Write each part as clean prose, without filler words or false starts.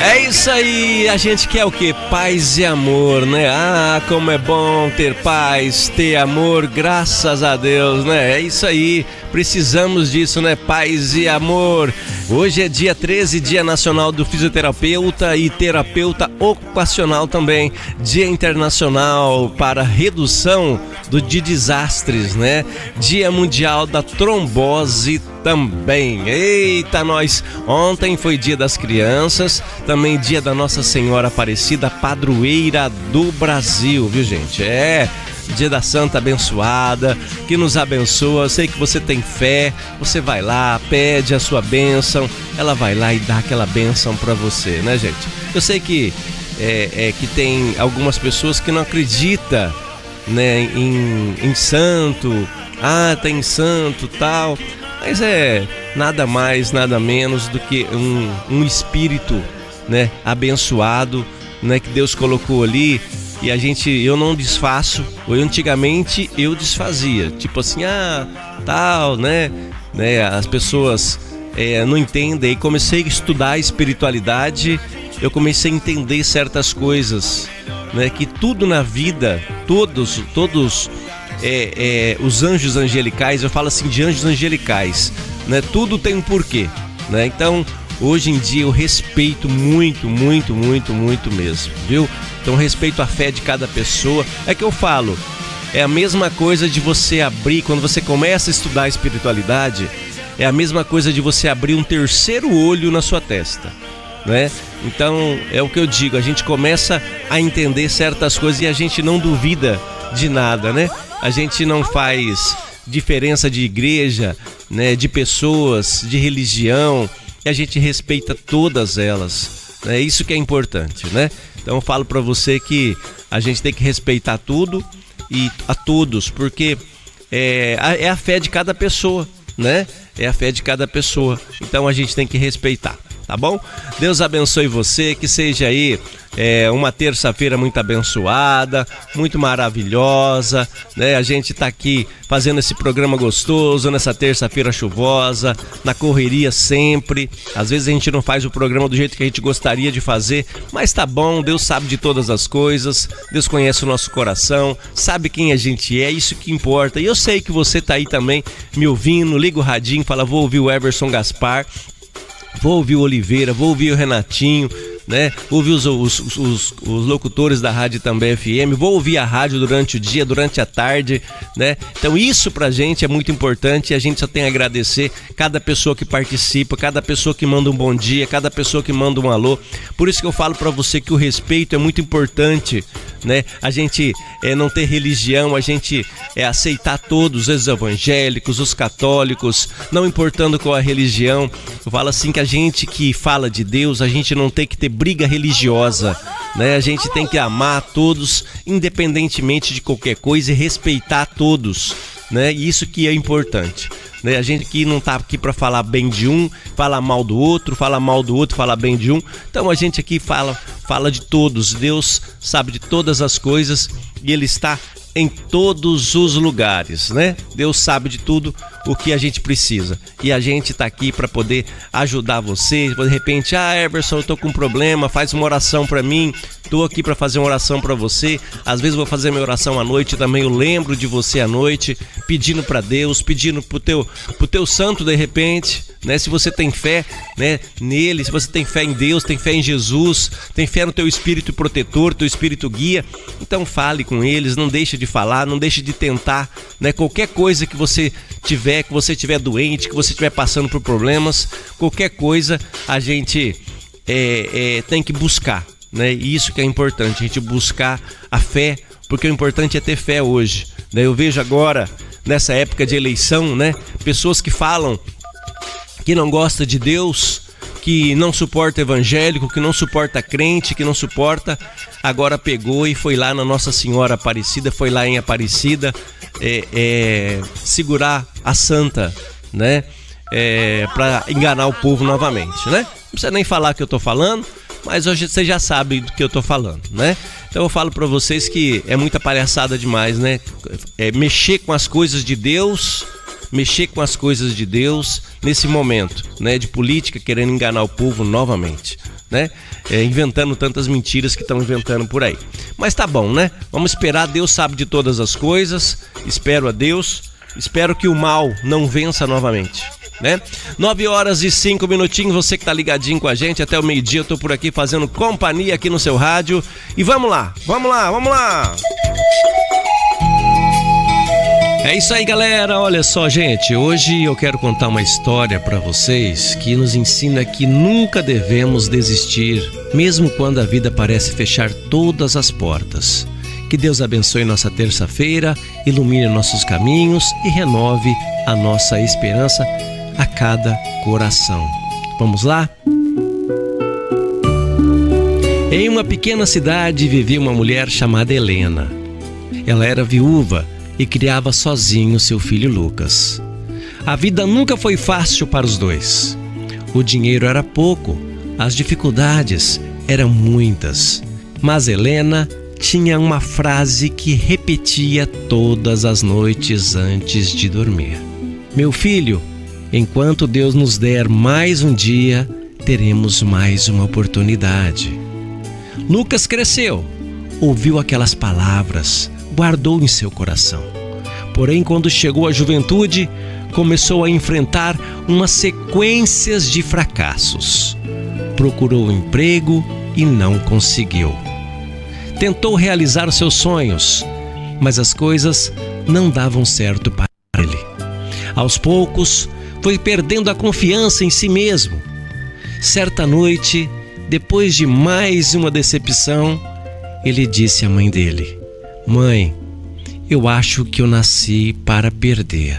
É isso aí, a gente quer o quê? Paz e amor, né? Ah, como é bom ter paz, ter amor, graças a Deus, né? É isso aí, precisamos disso, né? Paz e amor. Hoje é dia 13, Dia Nacional do Fisioterapeuta e Terapeuta Ocupacional também. Dia Internacional para Redução de Desastres, né? Dia Mundial da Trombose também. Eita, nós! Ontem foi Dia das Crianças, também Dia da Nossa Senhora Aparecida, padroeira do Brasil, viu, gente? Dia da Santa Abençoada, que nos abençoa. Eu sei que você tem fé, você vai lá, pede a sua bênção, ela vai lá e dá aquela bênção pra você, né, gente? Eu sei que que tem algumas pessoas que não acreditam, né, em santo. Ah, tem santo, tal, mas é nada mais, nada menos do que um espírito, né, abençoado, né, que Deus colocou ali. E eu não desfaço, ou antigamente eu desfazia, tipo assim, tal, né, as pessoas não entendem. Aí comecei a estudar a espiritualidade, eu comecei a entender certas coisas, né, que tudo na vida, todos os anjos angelicais, eu falo assim de anjos angelicais, né, tudo tem um porquê, né, então hoje em dia eu respeito muito, muito, muito, muito mesmo, viu? Então respeito a fé de cada pessoa. É que eu falo, é a mesma coisa de você abrir, quando você começa a estudar a espiritualidade, é a mesma coisa de você abrir um terceiro olho na sua testa, né? Então é o que eu digo, a gente começa a entender certas coisas e a gente não duvida de nada, né? A gente não faz diferença de igreja, né, de pessoas, de religião, e a gente respeita todas elas. É isso que é importante, né? Então eu falo para você que a gente tem que respeitar tudo e a todos, porque é a fé de cada pessoa, né? É a fé de cada pessoa. Então a gente tem que respeitar, tá bom? Deus abençoe você, que seja aí uma terça-feira muito abençoada, muito maravilhosa, né? A gente tá aqui fazendo esse programa gostoso nessa terça-feira chuvosa, na correria sempre. Às vezes a gente não faz o programa do jeito que a gente gostaria de fazer, mas tá bom, Deus sabe de todas as coisas, Deus conhece o nosso coração, sabe quem a gente é, isso que importa. E eu sei que você tá aí também me ouvindo, liga o radinho, fala, vou ouvir o Everson Gaspar, vou ouvir o Oliveira, vou ouvir o Renatinho, né? Ouvir os locutores da rádio também FM, vou ouvir a rádio durante o dia, durante a tarde, né? Então isso pra gente é muito importante e a gente só tem a agradecer cada pessoa que participa, cada pessoa que manda um bom dia, cada pessoa que manda um alô. Por isso que eu falo pra você que o respeito é muito importante, né? A gente não ter religião, a gente aceitar todos, os evangélicos, os católicos, não importando qual a religião. Eu falo assim que a gente que fala de Deus, a gente não tem que ter briga religiosa, né? A gente tem que amar todos, independentemente de qualquer coisa, e respeitar todos, né? Isso que é importante, né? A gente que não tá aqui para falar bem de um, falar mal do outro, falar mal do outro, falar bem de um. Então a gente aqui fala de todos. Deus sabe de todas as coisas e Ele está em todos os lugares, né? Deus sabe de tudo o que a gente precisa e a gente tá aqui para poder ajudar você. De repente, Everson, eu tô com um problema, faz uma oração para mim. Tô aqui para fazer uma oração para você. Às vezes eu vou fazer minha oração à noite também, eu lembro de você à noite, pedindo para Deus, pedindo pro teu santo de repente, né? Se você tem fé, né, nele, se você tem fé em Deus, tem fé em Jesus, tem fé no teu espírito protetor, teu espírito guia, então fale com eles, não deixe de falar, não deixe de tentar, né? Qualquer coisa que você tiver doente, que você estiver passando por problemas, qualquer coisa a gente tem que buscar, né? Isso que é importante, a gente buscar a fé, porque o importante é ter fé hoje, né? Eu vejo agora, nessa época de eleição, né, pessoas que falam que não gosta de Deus, que não suporta evangélico, que não suporta crente, que não suporta, agora pegou e foi lá na Nossa Senhora Aparecida, foi lá em Aparecida segurar a santa, né? Para enganar o povo novamente, né? Não precisa nem falar o que eu tô falando, mas hoje você já sabe do que eu tô falando, né? Então eu falo para vocês que é muita palhaçada demais, né? Mexer com as coisas de Deus, nesse momento, né, de política, querendo enganar o povo novamente, né? Inventando tantas mentiras que estão inventando por aí. Mas tá bom, né? Vamos esperar, Deus sabe de todas as coisas. Espero a Deus, espero que o mal não vença novamente, né? 9h05, você que tá ligadinho com a gente até o meio-dia, eu tô por aqui fazendo companhia aqui no seu rádio. E vamos lá. É isso aí, galera. Olha só, gente, hoje eu quero contar uma história para vocês que nos ensina que nunca devemos desistir, mesmo quando a vida parece fechar todas as portas. Que Deus abençoe nossa terça-feira, ilumine nossos caminhos e renove a nossa esperança a cada coração. Vamos lá? Em uma pequena cidade vivia uma mulher chamada Helena. Ela era viúva e criava sozinho seu filho Lucas. A vida nunca foi fácil para os dois. O dinheiro era pouco, as dificuldades eram muitas. Mas Helena tinha uma frase que repetia todas as noites antes de dormir: meu filho, enquanto Deus nos der mais um dia, teremos mais uma oportunidade. Lucas cresceu, ouviu aquelas palavras, guardou em seu coração. Porém, quando chegou à juventude, começou a enfrentar umas sequências de fracassos. Procurou um emprego e não conseguiu. Tentou realizar seus sonhos, mas as coisas não davam certo para ele. Aos poucos, foi perdendo a confiança em si mesmo. Certa noite, depois de mais uma decepção, ele disse à mãe dele: mãe, eu acho que eu nasci para perder.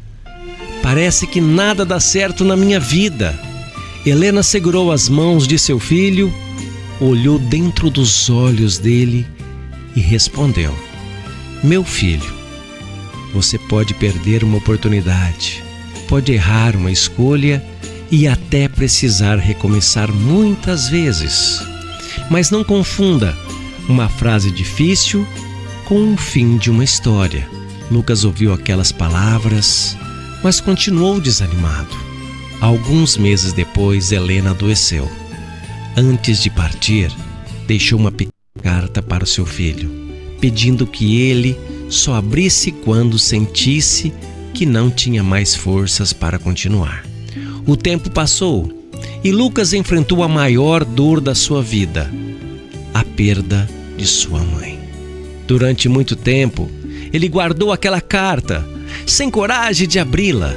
Parece que nada dá certo na minha vida. Helena segurou as mãos de seu filho, olhou dentro dos olhos dele e respondeu: meu filho, você pode perder uma oportunidade, pode errar uma escolha e até precisar recomeçar muitas vezes. Mas não confunda uma frase difícil com o fim de uma história. Lucas ouviu aquelas palavras, mas continuou desanimado. Alguns meses depois, Helena adoeceu. Antes de partir, deixou uma pequena carta para o seu filho, pedindo que ele só abrisse quando sentisse que não tinha mais forças para continuar. O tempo passou e Lucas enfrentou a maior dor da sua vida: a perda de sua mãe. Durante muito tempo, ele guardou aquela carta, sem coragem de abri-la.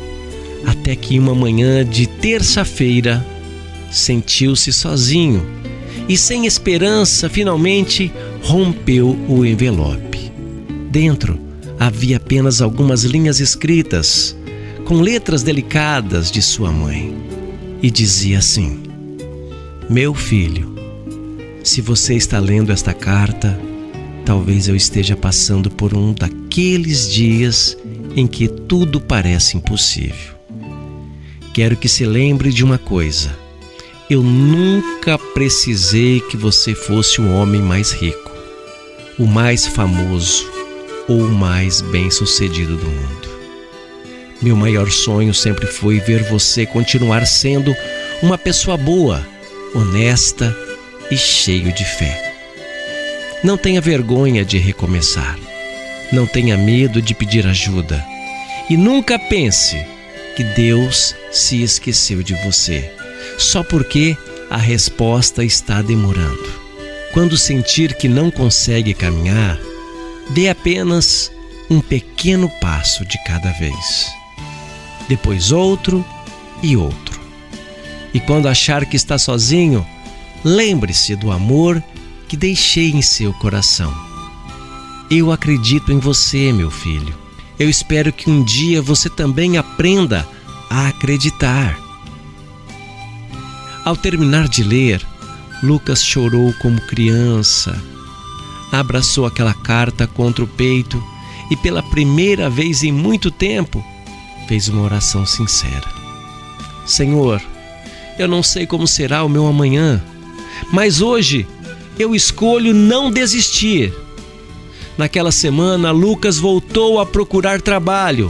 Até que uma manhã de terça-feira, sentiu-se sozinho e sem esperança, finalmente rompeu o envelope. Dentro havia apenas algumas linhas escritas, com letras delicadas de sua mãe. E dizia assim: meu filho, se você está lendo esta carta, talvez eu esteja passando por um daqueles dias em que tudo parece impossível. Quero que se lembre de uma coisa: eu nunca precisei que você fosse o homem mais rico, o mais famoso ou o mais bem-sucedido do mundo. Meu maior sonho sempre foi ver você continuar sendo uma pessoa boa, honesta e cheio de fé. Não tenha vergonha de recomeçar. Não tenha medo de pedir ajuda. E nunca pense que Deus se esqueceu de você, só porque a resposta está demorando. Quando sentir que não consegue caminhar, dê apenas um pequeno passo de cada vez. Depois outro e outro. E quando achar que está sozinho, lembre-se do amor que deixei em seu coração. Eu acredito em você, meu filho. Eu espero que um dia você também aprenda a acreditar. Ao terminar de ler, Lucas chorou como criança, abraçou aquela carta contra o peito e pela primeira vez em muito tempo fez uma oração sincera. Senhor, eu não sei como será o meu amanhã, mas hoje eu escolho não desistir. Naquela semana, Lucas voltou a procurar trabalho,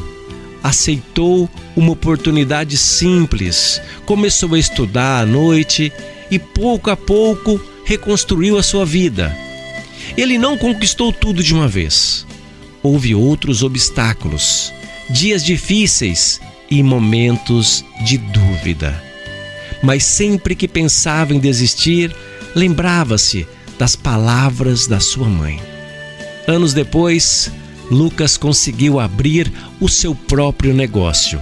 aceitou uma oportunidade simples, começou a estudar à noite e pouco a pouco reconstruiu a sua vida. Ele não conquistou tudo de uma vez. Houve outros obstáculos, dias difíceis e momentos de dúvida. Mas sempre que pensava em desistir, lembrava-se das palavras da sua mãe. Anos depois, Lucas conseguiu abrir o seu próprio negócio.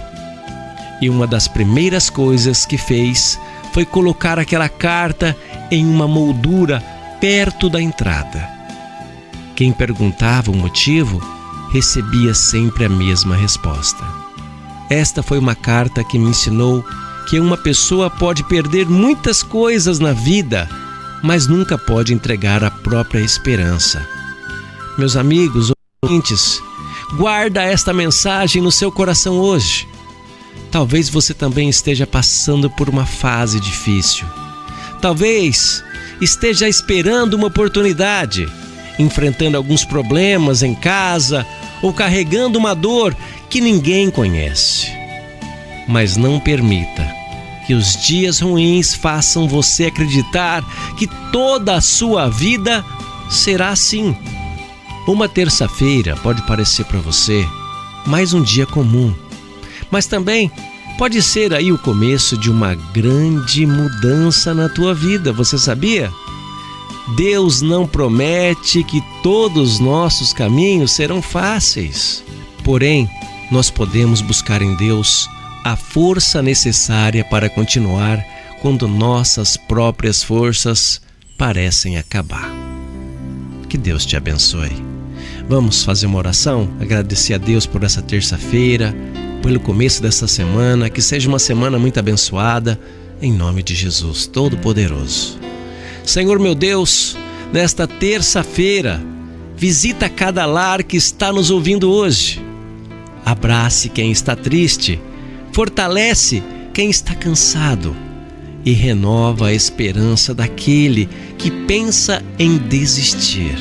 E uma das primeiras coisas que fez foi colocar aquela carta em uma moldura perto da entrada. Quem perguntava o motivo recebia sempre a mesma resposta. Esta foi uma carta que me ensinou que uma pessoa pode perder muitas coisas na vida, mas nunca pode entregar a própria esperança. Meus amigos, ouvintes, guarda esta mensagem no seu coração hoje. Talvez você também esteja passando por uma fase difícil. Talvez esteja esperando uma oportunidade, enfrentando alguns problemas em casa ou carregando uma dor que ninguém conhece. Mas não permita que os dias ruins façam você acreditar que toda a sua vida será assim. Uma terça-feira pode parecer para você mais um dia comum, mas também pode ser aí o começo de uma grande mudança na tua vida, você sabia? Deus não promete que todos os nossos caminhos serão fáceis. Porém, nós podemos buscar em Deus a força necessária para continuar quando nossas próprias forças parecem acabar. Que Deus te abençoe. Vamos fazer uma oração, agradecer a Deus por essa terça-feira, pelo começo dessa semana, que seja uma semana muito abençoada, em nome de Jesus Todo-Poderoso. Senhor meu Deus, nesta terça-feira, visita cada lar que está nos ouvindo hoje. Abrace quem está triste, fortalece quem está cansado e renova a esperança daquele que pensa em desistir.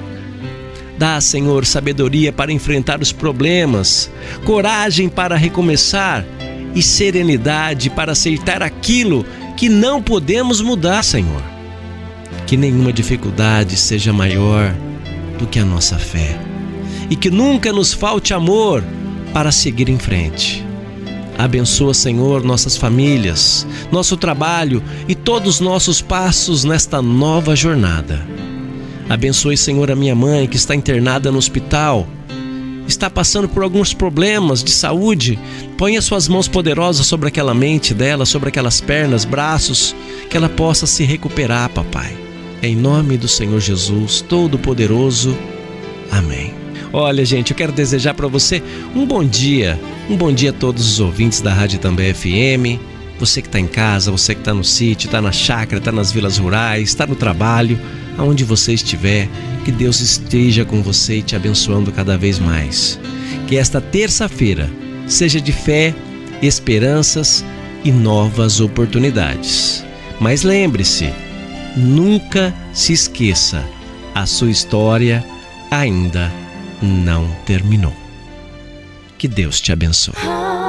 Dá, Senhor, sabedoria para enfrentar os problemas, coragem para recomeçar e serenidade para aceitar aquilo que não podemos mudar, Senhor. Que nenhuma dificuldade seja maior do que a nossa fé e que nunca nos falte amor para seguir em frente. Abençoa, Senhor, nossas famílias, nosso trabalho e todos os nossos passos nesta nova jornada. Abençoe, Senhor, a minha mãe que está internada no hospital, está passando por alguns problemas de saúde. Põe as suas mãos poderosas sobre aquela mente dela, sobre aquelas pernas, braços, que ela possa se recuperar, papai. Em nome do Senhor Jesus Todo-Poderoso. Amém. Olha, gente, eu quero desejar para você um bom dia a todos os ouvintes da Rádio Também FM, você que está em casa, você que está no sítio, está na chácara, está nas vilas rurais, está no trabalho, aonde você estiver, que Deus esteja com você e te abençoando cada vez mais. Que esta terça-feira seja de fé, esperanças e novas oportunidades. Mas lembre-se, nunca se esqueça, a sua história ainda não terminou. Que Deus te abençoe.